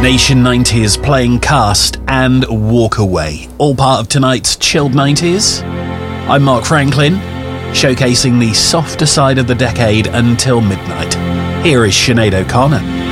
Nation 90s playing Cast and Walk Away, all part of tonight's Chilled 90s. I'm Mark Franklin, showcasing the softer side of the decade until midnight. Here is Sinead O'Connor.